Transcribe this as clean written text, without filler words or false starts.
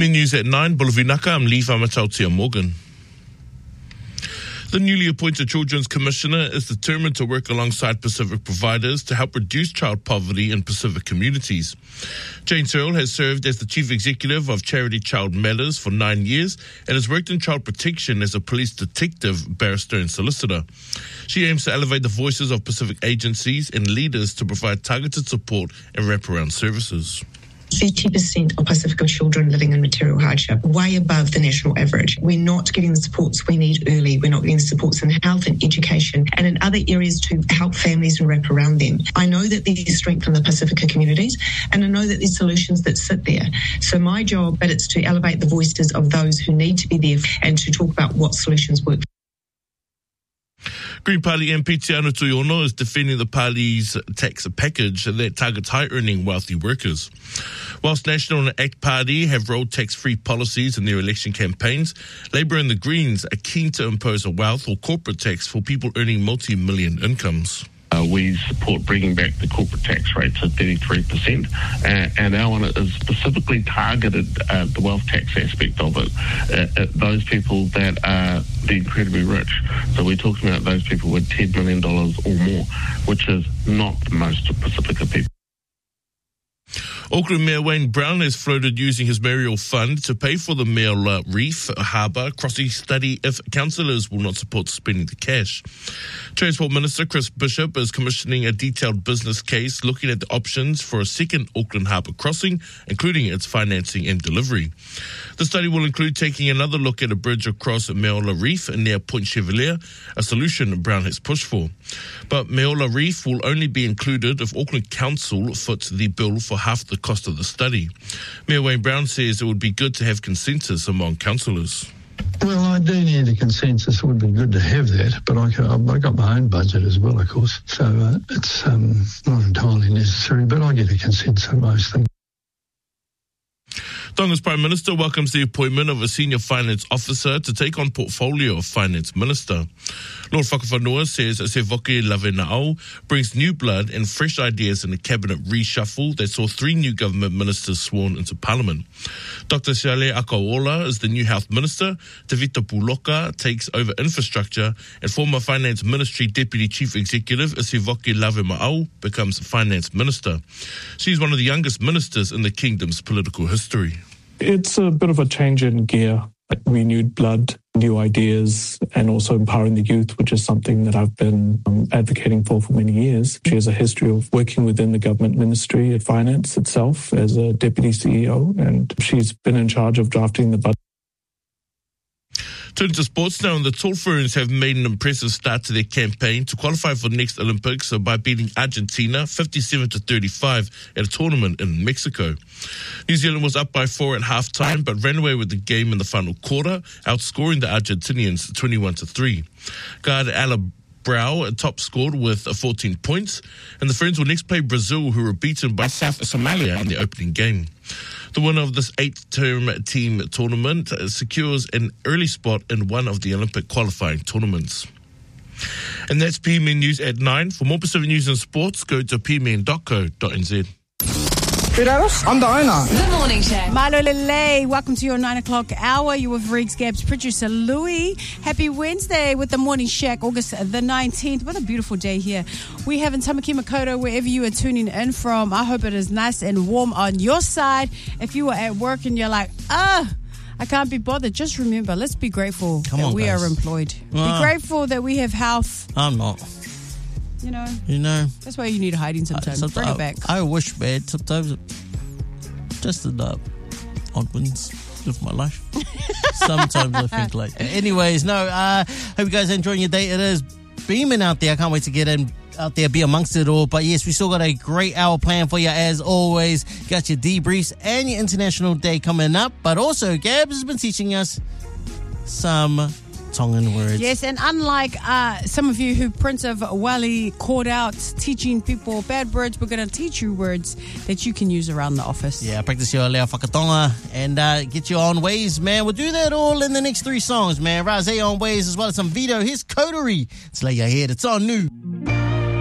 PMN News at 9, Bulavinaka, I'm Lee Whamatautia Morgan. The newly appointed Children's Commissioner is determined to work alongside Pacific providers to help reduce child poverty in Pacific communities. Jane Searle has served as the Chief Executive of Charity Child Matters for 9 years and has worked in child protection as a police detective, barrister and solicitor. She aims to elevate the voices of Pacific agencies and leaders to provide targeted support and wraparound services. 30% of Pacifica children living in material hardship, way above the national average. We're not getting the supports we need early. We're not getting the supports in health and education and in other areas to help families and wrap around them. I know that there's strength in the Pacifica communities and I know that there's solutions that sit there. So my job, but it's to elevate the voices of those who need to be there and to talk about what solutions work. Green Party MP Te Ano Tuiono is defending the party's tax package that targets high-earning wealthy workers. Whilst National and ACT Party have rolled tax-free policies in their election campaigns, Labour and the Greens are keen to impose a wealth or corporate tax for people earning multi-million incomes. We support bringing back the corporate tax rate to 33%, and our one is specifically targeted the wealth tax aspect of it, at those people that are the incredibly rich. So we're talking about those people with $10 million or more, which is not most of Pacifica people. Auckland Mayor Wayne Brown has floated using his mayoral fund to pay for the Meola Reef Harbour crossing study if councillors will not support spending the cash. Transport Minister Chris Bishop is commissioning a detailed business case looking at the options for a second Auckland Harbour crossing, including its financing and delivery. The study will include taking another look at a bridge across Meola Reef near Point Chevalier, a solution Brown has pushed for. But Meola Reef will only be included if Auckland Council foots the bill for half the cost of the study. Mayor Wayne Brown says it would be good to have consensus among councillors. Well, I do need a consensus. It would be good to have that, but I got my own budget as well, of course, so it's not entirely necessary, but I get a consensus on most things. Tonga's Prime Minister welcomes the appointment of a senior finance officer to take on portfolio of finance minister. Lord Whakawhanua says Sevoke Lavena'au brings new blood and fresh ideas in the cabinet reshuffle that saw 3 new government ministers sworn into parliament. Dr. Siale Akaola is the new health minister, Tevita Puloka takes over infrastructure, and former finance ministry deputy chief executive Sevoke Lavena'au becomes finance minister. She's one of the youngest ministers in the kingdom's political history. It's a bit of a change in gear, renewed blood, new ideas, and also empowering the youth, which is something that I've been advocating for many years. She has a history of working within the government ministry of finance itself as a deputy CEO, and she's been in charge of drafting the budget. Turning to sports now, and the Tall Ferns have made an impressive start to their campaign to qualify for the next Olympics by beating Argentina 57-35 at a tournament in Mexico. New Zealand was up by 4 at halftime, but ran away with the game in the final quarter, outscoring the Argentinians 21-3. Guard Ala Brow top scored with 14 points, and the Ferns will next play Brazil, who were beaten by South Somalia in the opening game. The winner of this 8-term team tournament secures an early spot in one of the Olympic qualifying tournaments. And that's PMN News at 9. For more Pacific news and sports, go to pmn.co.nz. I'm the owner. Good morning, Shaq. Malo Lele, welcome to your 9 o'clock hour. You with Riggs Gabs, producer Louis. Happy Wednesday with the Morning Shack, August the 19th. What a beautiful day here. We have in Tamaki Makaurau, wherever you are tuning in from. I hope it is nice and warm on your side. If you are at work and you're like, I can't be bothered, just remember, let's be grateful that we are employed. Be grateful that we have health. I'm not. You know. That's why you need hiding sometimes. Bring it back. I wish, man. Sometimes just the odd ones of my life. Sometimes I think like that. Anyways, hope you guys are enjoying your day. It is beaming out there. I can't wait to get out there, be amongst it all. But yes, we still got a great hour planned for you as always. Got your debriefs and your International Day coming up. But also, Gabs has been teaching us some Tongan words. Yes, and unlike some of you who Prince of Wally called out teaching people bad words, we're going to teach you words that you can use around the office. Yeah, practice your leo whakatonga and get your own ways, man. We'll do that all in the next 3 songs, man. Razé on ways as well as some video. Here's Coterie. It's lay your head. It's on new.